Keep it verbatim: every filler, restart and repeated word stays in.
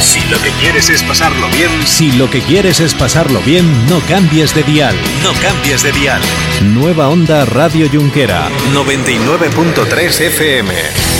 Si lo que quieres es pasarlo bien... Si lo que quieres es pasarlo bien, no cambies de dial. No cambies de dial. Nueva Onda Radio Junquera. noventa y nueve punto tres F M.